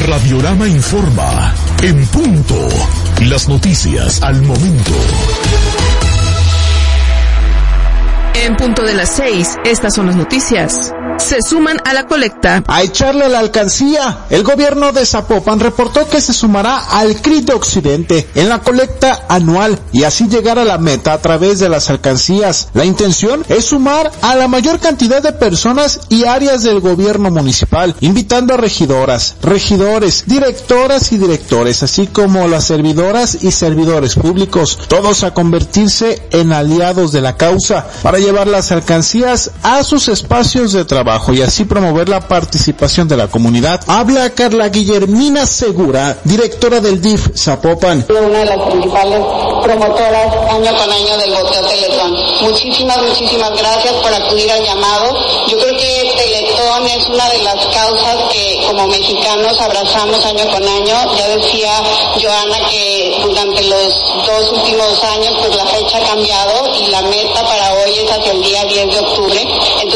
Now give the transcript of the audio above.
Radiorama informa. En punto. Las noticias al momento. En punto de las 6, estas son las noticias. Se suman a la colecta. A echarle a la alcancía. El gobierno de Zapopan reportó que se sumará al CRIT de Occidente en la colecta anual y así llegar a la meta a través de las alcancías. La intención es sumar a la mayor cantidad de personas y áreas del gobierno municipal, invitando a regidoras, regidores, directoras y directores, así como las servidoras y servidores públicos, todos a convertirse en aliados de la causa para llevar las alcancías a sus espacios de trabajo y así promover la participación de la comunidad. Habla Carla Guillermina Segura, directora del DIF Zapopan. Una de las principales promotoras año con año del Boteo Teletón. Muchísimas gracias por acudir al llamado. Yo creo que Teletón es una de las causas que como mexicanos abrazamos año con año. Ya decía Joana que durante los 2 últimos años pues la fecha ha cambiado y la meta para hoy es hacia el día 10 de octubre.